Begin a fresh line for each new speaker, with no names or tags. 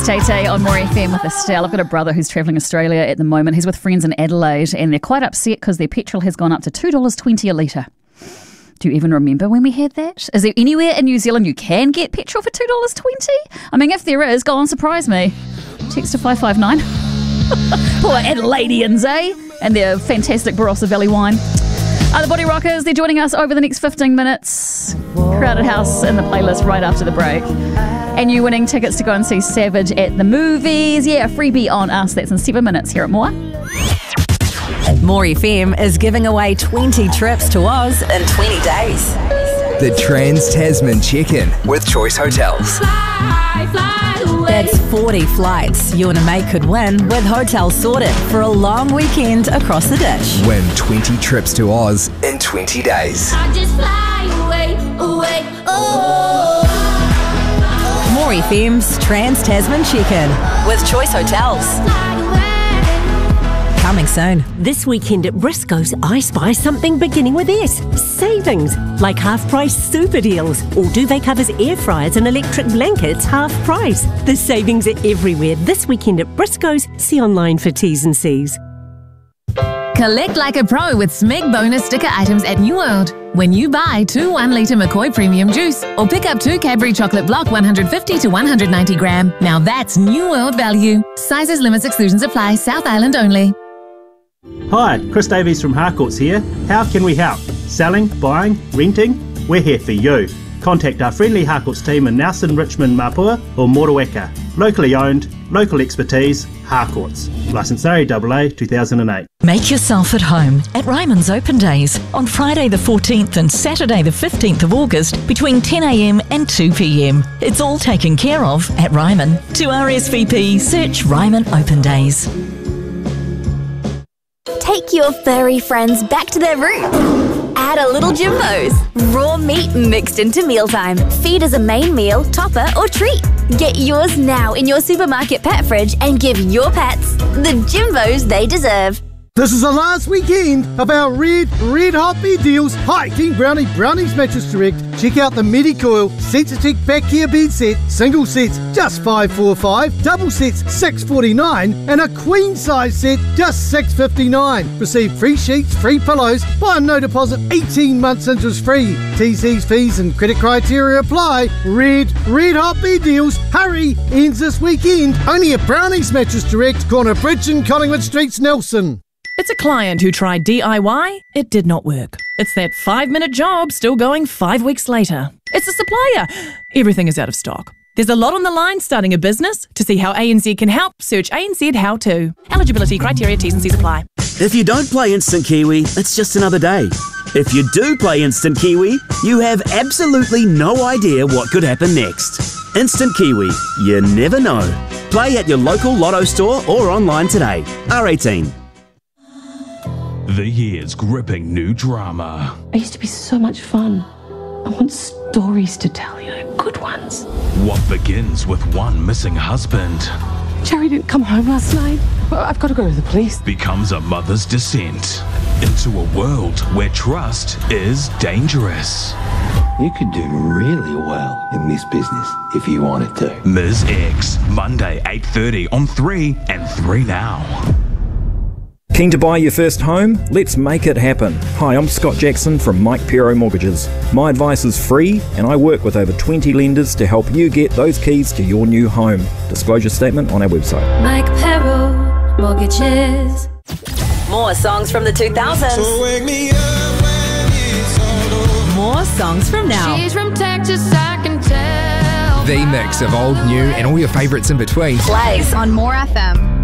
Tay on More FM with Estelle. I've got a brother who's travelling Australia at the moment. He's with friends in Adelaide and they're quite upset because their petrol has gone up to $2.20 a litre. Do you even remember when we had that? Is there anywhere in New Zealand you can get petrol for $2.20? I mean, if there is, go on, surprise me. Text to 559. Poor Adelaideans, eh? And their fantastic Barossa Valley wine. The Body Rockers, they're joining us over the next 15 minutes. Crowded House in the playlist right after the break. And you winning tickets to go and see Savage at the movies. Yeah, a freebie on us. That's in 7 minutes here at More.
More FM is giving away 20 trips to Oz in 20 days.
The Trans-Tasman Check-In with Choice Hotels.
That's 40 flights you and a mate could win with hotels sorted for a long weekend across the ditch.
Win 20 trips to Oz in 20 days.
I just fly away, away, oh.
More FM's Trans-Tasman Check-In with Choice Hotels. Coming soon.
This weekend at Briscoe's, I spy something beginning with S. Savings, like half-price super deals. Or duvet covers, air fryers and electric blankets, half price. The savings are everywhere this weekend at Briscoe's. See online for T's and C's.
Collect like a pro with Smeg bonus sticker items at New World. When you buy 2 1-litre McCoy Premium Juice or pick up 2 Cadbury Chocolate Block 150 to 190 gram. Now that's New World value. Sizes, limits, exclusions apply. South Island only.
Hi, Chris Davies from Harcourts here. How can we help? Selling, buying, renting? We're here for you. Contact our friendly Harcourts team in Nelson, Richmond, Mapua or Motueka. Locally owned, local expertise, Harcourts. Licence RAAA 2008.
Make yourself at home at Ryman's Open Days on Friday the 14th and Saturday the 15th of August between 10 a.m. and 2 p.m. It's all taken care of at Ryman. To RSVP, search Ryman Open Days.
Take your furry friends back to their roots. Add a little Jimbo's. Raw meat mixed into mealtime. Feed as a main meal, topper or treat. Get yours now in your supermarket pet fridge and give your pets the Jimbo's they deserve.
This is the last weekend of our red hot bed deals. Hi, King Brownies Mattress Direct. Check out the Medicoil Sensitech Back Care Bed Set. Single sets just $545, double sets $649, and a queen size set just $659. Receive free sheets, free pillows, buy no deposit, 18 months interest free. TC's fees and credit criteria apply. Red hot bed deals. Hurry, ends this weekend. Only at Brownies Mattress Direct, corner Bridge and Collingwood Streets, Nelson.
It's a client who tried DIY. It did not work. It's that 5-minute job still going 5 weeks later. It's a supplier. Everything is out of stock. There's a lot on the line starting a business. To see how ANZ can help, search ANZ How To. Eligibility criteria, T's and C's apply.
If you don't play Instant Kiwi, it's just another day. If you do play Instant Kiwi, you have absolutely no idea what could happen next. Instant Kiwi, you never know. Play at your local Lotto store or online today. R18.
The year's gripping new drama.
I used to be so much fun. I want stories to tell, good ones.
What begins with one missing husband
Jerry didn't come home last night. Well, I've got to go to the police.
becomes a mother's descent into a world where trust is dangerous.
You could do really well in this business if you wanted to.
Ms. X, Monday 8:30 on 3 and 3 Now.
Keen to buy your first home? Let's make it happen. Hi, I'm Scott Jackson from Mike Pero Mortgages. My advice is free and I work with over 20 lenders to help you get those keys to your new home. Disclosure statement on our website.
Mike Pero Mortgages. More songs from the 2000s.
So wake me up when it's all over.
More songs from now.
She's from Texas, I can tell.
The mix of old, new, and all your favourites in between.
Plays
on More FM.